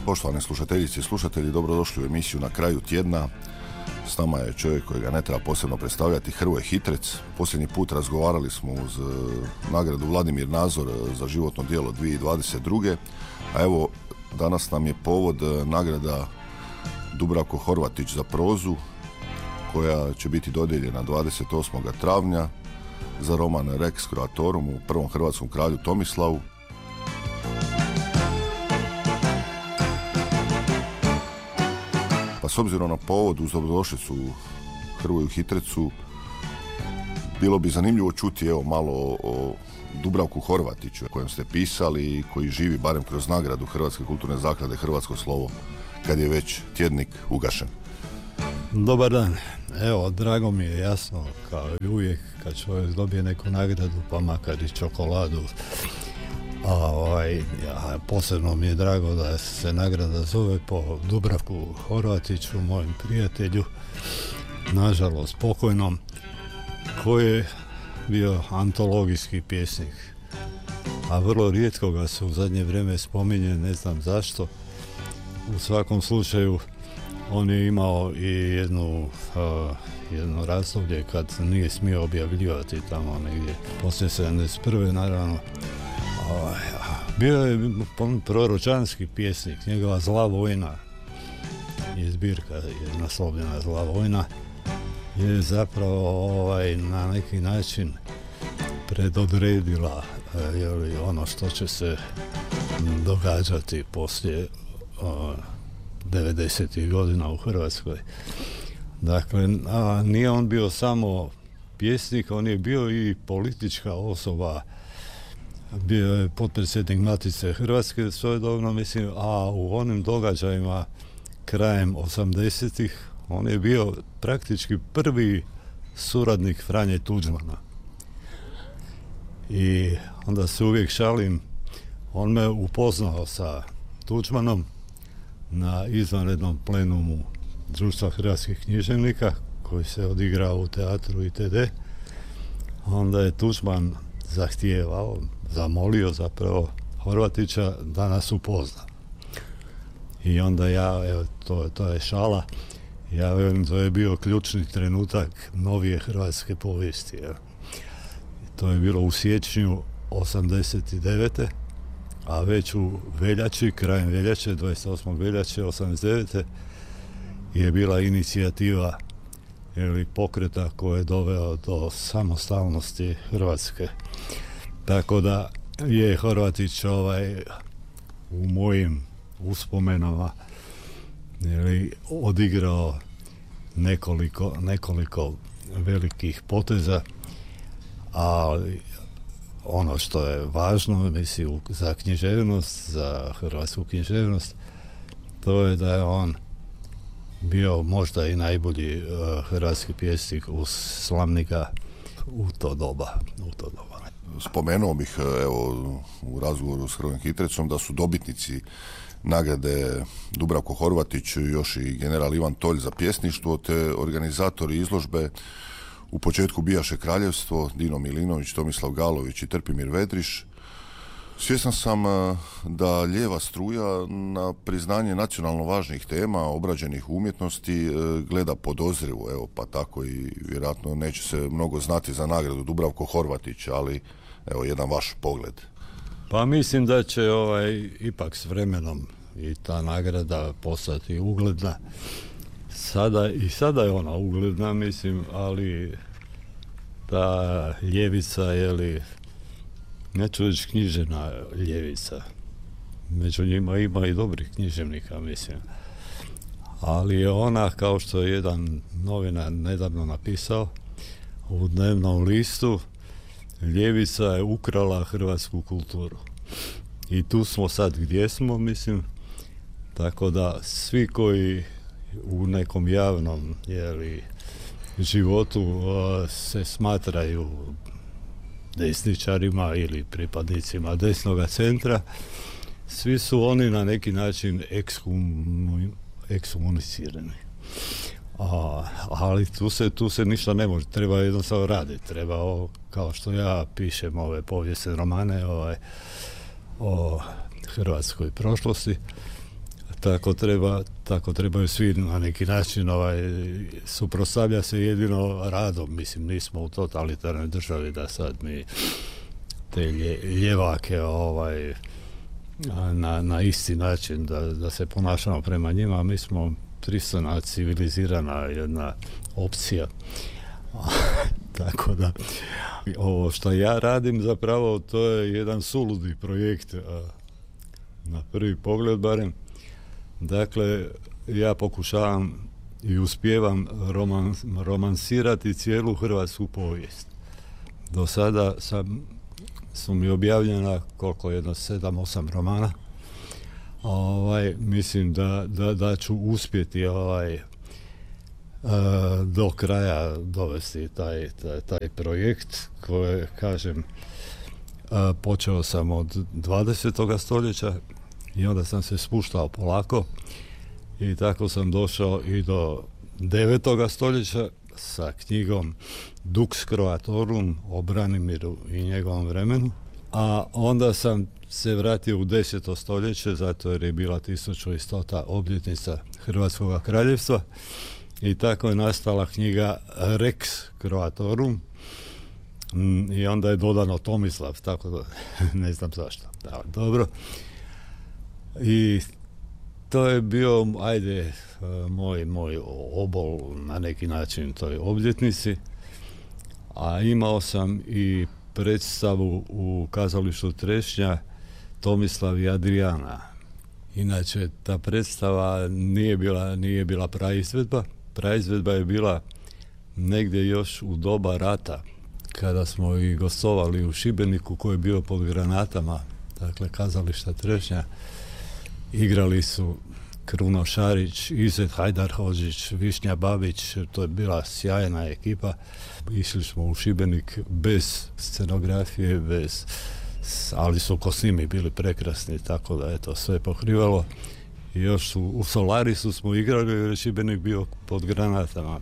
Poštovane slušateljice i slušatelji, dobrodošli u emisiju Na kraju tjedna. S nama je čovjek kojega ne treba posebno predstavljati, Hrvoje Hitrec. Posljednji put razgovarali smo uz nagradu Vladimir Nazor za životno djelo 2022. A evo, danas nam je povod nagrada Dubravko Horvatić za prozu, koja će biti dodijeljena 28. travnja za roman Rex Croatorum u prvom hrvatskom kralju Tomislavu. Pa s obzirom na povod uz dobrodošlicu Hrvoju Hitrecu, bilo bi zanimljivo čuti malo o Dubravku Horvatiću, o kojem ste pisali i koji živi barem kroz nagradu Hrvatske kulturne zaklade Hrvatsko slovo, kad je već tjednik ugašen. Dobar dan. Evo, drago mi je, jasno, kao i uvijek kad čovjek dobije neku nagradu, pa makar i čokoladu. Posebno mi je drago da se nagrada zove po Dubravku Horvatiću, mojem prijatelju, nažalost pokojnom, koji je bio antologijski pjesnik, a vrlo rijetko ga se u zadnje vrijeme spominje, ne znam zašto. U svakom slučaju on je imao i jedno razdoblje kad nije smio objavljivati tamo negdje poslije 71. naravno. Bio je proročanski pjesnik, njegova Zla vojna je zbirka, je naslovljena Zla vojna, je zapravo na neki način predodredila ono što će se događati poslije 90. godina u Hrvatskoj. Dakle, nije on bio samo pjesnik, on je bio i politička osoba. Bio je potpredsjednik Matice Hrvatske svojedobno, mislim, a u onim događajima krajem 80-ih on je bio praktički prvi suradnik Franje Tuđmana. I onda se uvijek šalim, on me upoznao sa Tuđmanom na izvanrednom plenumu Društva hrvatskih književnika koji se odigrao u teatru itd. Onda je Tuđman zamolio zapravo Horvatića da nas upozna. I onda to je šala, ja velim, to je bio ključni trenutak novije hrvatske povijesti. To je bilo u siječnju 89. A već u veljači, krajem veljače, 28. veljače 89. je bila inicijativa pokreta koji je doveo do samostalnosti Hrvatske. Tako da je Horvatić u mojim uspomenama odigrao nekoliko velikih poteza, ali ono što je važno, mislim, za književnost, za hrvatsku književnost, to je da je on bio možda i najbolji hrvatski pjesnik uz Slamnika u to doba. Spomenuo bih u razgovoru s Hrvojem Hitrecom da su dobitnici nagrade Dubravko Horvatić još i general Ivan Tolj za pjesništvo, te organizatori izložbe u početku bijaše Kraljevstvo, Dino Milinović, Tomislav Galović i Trpimir Vedriš. Svjestan sam da lijeva struja na priznanje nacionalno važnih tema, obrađenih u umjetnosti, gleda podozrivo, pa tako i vjerojatno neće se mnogo znati za nagradu Dubravko Horvatić, ali jedan vaš pogled. Pa mislim da će ipak s vremenom i ta nagrada postati ugledna. Sada je ona ugledna, mislim, ali ta ljevica, neću reći književna ljevica, među njima ima i dobrih književnika, mislim, ali je ona, kao što je jedan novinar nedavno napisao u dnevnom listu, ljevica je ukrala hrvatsku kulturu. I tu smo sad gdje smo, mislim, tako da svi koji u nekom javnom životu se smatraju desničarima ili pripadnicima desnoga centra, svi su oni na neki način ekskomunicirani. Ali tu se ništa ne može, treba jednostavno raditi, treba kao što ja pišem ove povijesne romane o hrvatskoj prošlosti, tako trebaju svi na neki način suprotstavlja se jedino radom. Mislim, nismo u totalitarnoj državi da sad mi te ljevake na isti način da se ponašamo prema njima. Mi smo pristojna, civilizirana jedna opcija. Tako da ovo što ja radim zapravo to je jedan suludi projekt, na prvi pogled barem. Dakle, ja pokušavam i uspijevam romansirati cijelu hrvatsku povijest. Do sada su mi objavljena jedno 7-8 romana. Mislim da ću uspjeti do kraja dovesti taj projekt koji, kažem, počeo sam od 20. stoljeća i onda sam se spuštao polako i tako sam došao i do 9. stoljeća sa knjigom Dux Croatorum o Branimiru i njegovom vremenu, a onda sam se vratio u 10. stoljeće zato jer je bila 1100. obljetnica Hrvatskog kraljevstva i tako je nastala knjiga Rex Croatorum i onda je dodano Tomislav, tako da ne znam zašto. Da, dobro. I to je bio, moj obol na neki način toj obljetnici, a imao sam i predstavu u kazalištu Trešnja Tomislav i Adriana. Inače, ta predstava nije bila praizvedba. Praizvedba je bila negdje još u doba rata, kada smo i gostovali u Šibeniku koji je bio pod granatama, dakle kazališta Trešnja. Igrali su Kruno Šarić, Izet Hajdarhodžić, Višnja Babić, to je bila sjajna ekipa. Išli smo u Šibenik bez scenografije, ali su kostimi bili prekrasni, tako da je to sve pokrivalo. I još u Solarisu smo igrali jer je Šibenik bio pod granatama.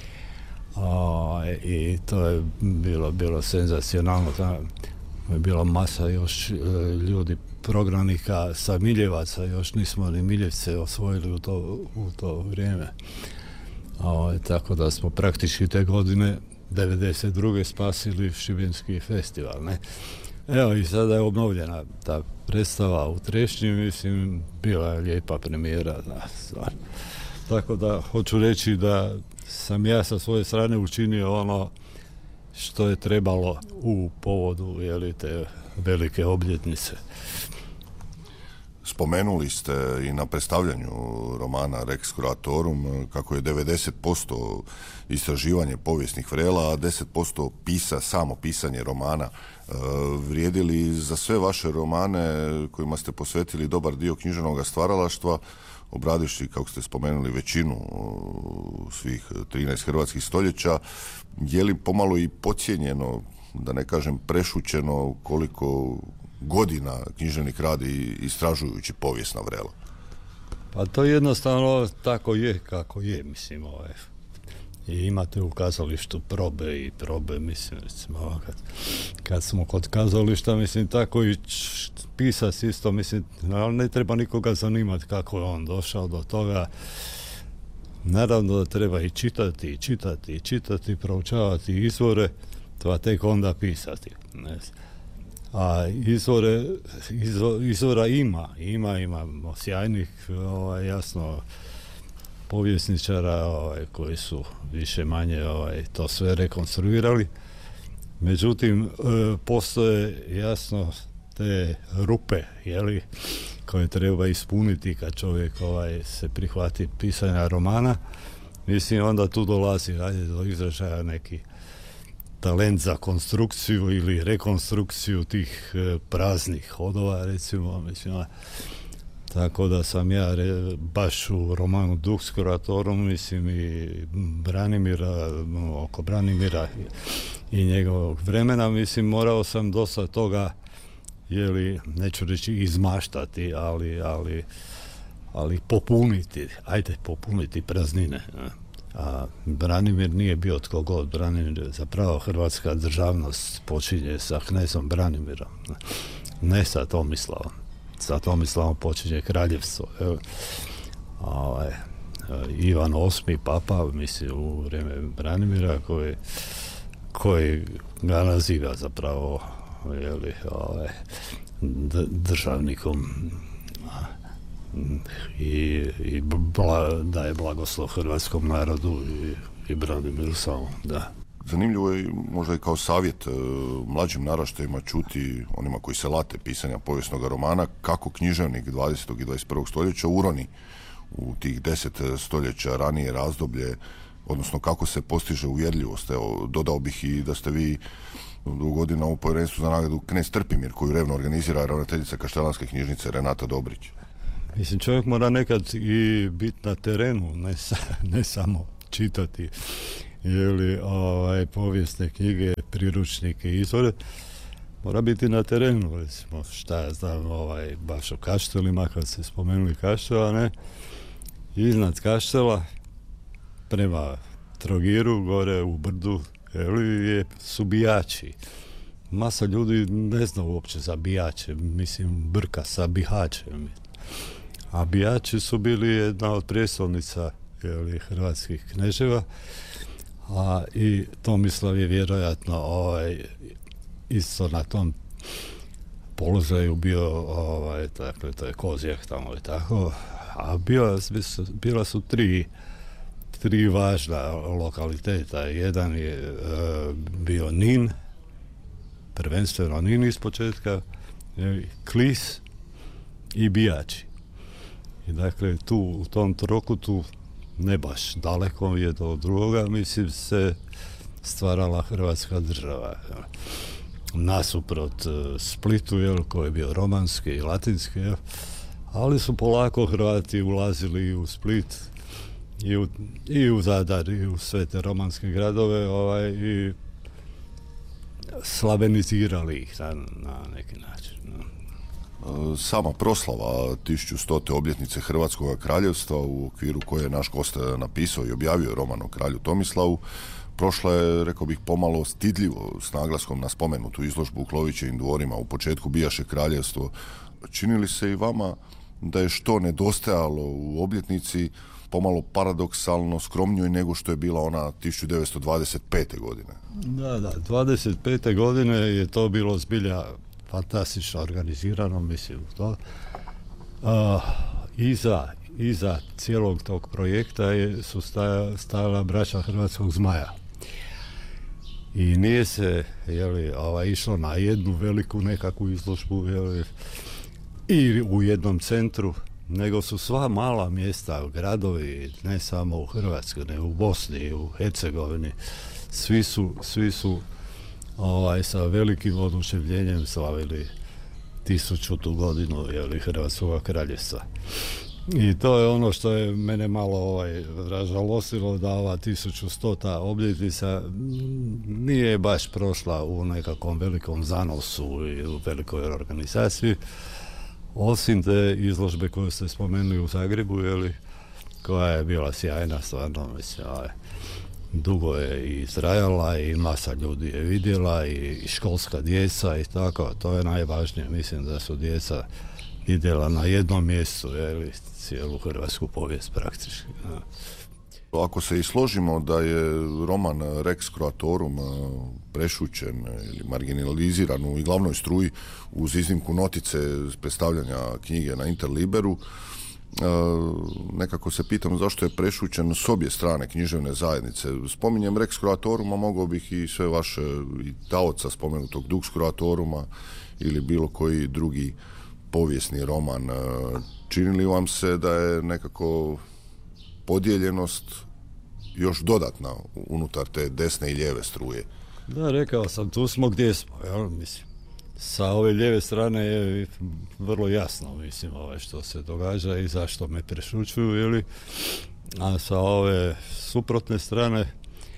I to je bilo senzacionalno. Tamo je bila masa još ljudi prognanika sa Miljevaca, još nismo ni Miljevce osvojili u to vrijeme. Tako da smo praktički te godine 92. spasili Šibenski festival. Ne? Evo i sada je obnovljena ta predstava u Trešnji, mislim, bila je lijepa premijera. Tako da hoću reći da sam ja sa svoje strane učinio ono što je trebalo u povodu te velike obljetnice. Spomenuli ste i na predstavljanju romana Rex Croatorum kako je 90% istraživanje povijesnih vrela, a 10% samo pisanje romana. Vrijedili za sve vaše romane kojima ste posvetili dobar dio književnog stvaralaštva, obradivši, kako ste spomenuli, većinu svih 13 hrvatskih stoljeća, je li pomalo i podcijenjeno, da ne kažem prešućeno, koliko godina književnik radi istražujući povijesna vrela? Pa to jednostavno tako je kako je, mislim. I imate u kazalištu probe, mislim, recimo, kad smo kod kazališta, mislim, tako i pisac isto, mislim, ali ne treba nikoga zanimati kako je on došao do toga. Naravno da treba i čitati, proučavati izvore, to tek onda pisati. Ne? A izvora imamo sjajnih, jasno, povjesničara koji su više manje to sve rekonstruirali. Međutim, postoje jasno te rupe, koje treba ispuniti kad čovjek se prihvati pisanja romana. Mislim, onda tu dolazi do izražaja neki talent za konstrukciju ili rekonstrukciju tih praznih hodova, recimo, mislim. Tako da sam ja baš u romanu Dux Croatorum, mislim, i oko Branimira i njegovog vremena, mislim, morao sam dosta toga, neću reći izmaštati, ali popuniti praznine. A Branimir nije bio tko god. Branimir, zapravo hrvatska državnost počinje sa knezom Branimirom, ne sa Tomislavom. sa Tomislavom počinje kraljevstvo. Ivan VIII. Papa, mislim, u vrijeme Branimira, koji ga naziva zapravo državnikom i daje blagoslov hrvatskom narodu i Branimiru samom, da. Zanimljivo je možda i kao savjet mlađim naraštajima čuti, onima koji se late pisanja povijesnog romana, kako književnik 20. i 21. stoljeća uroni u tih 10 stoljeća ranije razdoblje, odnosno kako se postiže uvjerljivost. Evo, dodao bih i da ste vi 2 godina u povjerenstvu za nagradu Knez Trpimir, koju revno organizira ravnateljica Kaštelanske knjižnice Renata Dobrić. Mislim, čovjek mora nekad i biti na terenu, ne samo čitati povijesne knjige, priručnike, izvore. Mora biti na terenu, recimo, šta ja znam, baš o Kaštelima, kad ste spomenuli Kaštela, ne? Iznad Kaštela, prema Trogiru, gore u brdu, su bijači. Masa ljudi ne zna uopće za bijače, mislim, brka sa bihaćem. A bijači su bili jedna od prijestolnica hrvatskih kneževa, a i Tomislav je vjerojatno isto na tom položaju bio, dakle, to je Kozjak tamo i tako, a bila su tri važna lokaliteta. Jedan je bio Nin, prvenstveno Nin iz početka, Klis i Bijači. I dakle, tu u tom trokutu, ne baš daleko jedno od drugoga, mislim, se stvarala Hrvatska država. Nasuprot Splitu, koji je bio romanski i latinski, ali su polako Hrvati ulazili u Split i u Zadar i u sve te romanske gradove i slavenizirali ih na neki način. Sama proslava 1100. obljetnice Hrvatskog kraljevstva, u okviru koje je naš gost napisao i objavio roman o kralju Tomislavu, prošla je, rekao bih, pomalo stidljivo, s naglaskom na spomenutu izložbu u Klovićevim dvorima. U početku bijaše kraljevstvo. Čini li se i vama da je što nedostajalo u obljetnici pomalo paradoksalno skromnije nego što je bila ona 1925. godine? Da, 25. godine je to bilo zbilja fantastično organizirano, mislim, to. Iza cijelog tog projekta su stajala braća Hrvatskog zmaja. I nije se išlo na jednu veliku nekakvu izložbu i u jednom centru, nego su sva mala mjesta, gradovi, ne samo u Hrvatskoj, nego u Bosni, u Hercegovini, svi su sa velikim oduševljenjem slavili 1000. godinu Hrvatskog kraljevstva. I to je ono što je mene malo ražalostilo, da ova 1100. obljetnica nije baš prošla u nekakvom velikom zanosu i u velikoj organizaciji, osim te izložbe koju ste spomenuli u Zagrebu, koja je bila sjajna, stvarno, mislim, dugo je i trajala i masa ljudi je vidjela i školska djeca i tako. To je najvažnije, mislim, da su djeca vidjela na jednom mjestu cijelu hrvatsku povijest praktički. Ako se i složimo da je roman Rex Croatorum prešućen ili marginaliziran u glavnoj struji, uz iznimku notice predstavljanja knjige na Interliberu, nekako se pitam zašto je prešućen s obje strane književne zajednice. Spominjem Rex Croatoruma, mogao bih i sve vaše i taoca spomenutog Dux Croatoruma ili bilo koji drugi povijesni roman. Čini li vam se da je nekako podijeljenost još dodatna unutar te desne i lijeve struje? Da, rekao sam, tu smo gdje smo, mislim. Sa ove lijeve strane je vrlo jasno, mislim, što se događa i zašto me prešućuju, a sa ove suprotne strane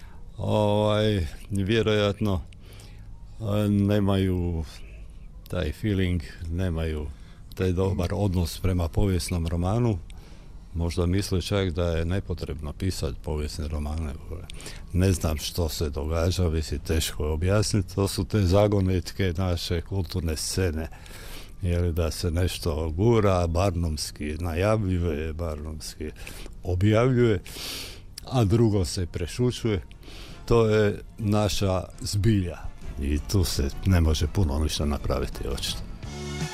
vjerojatno nemaju taj feeling, nemaju taj dobar odnos prema povijesnom romanu. Možda misle čak da je nepotrebno pisati povijesne romane. Ne znam što se događa, mislim, teško je objasniti. To su te zagonetke naše kulturne scene Jeli da se nešto gura, barnomski najavljuje, barnomski objavljuje, a drugo se prešućuje. To je naša zbilja i tu se ne može puno ništa napraviti očito.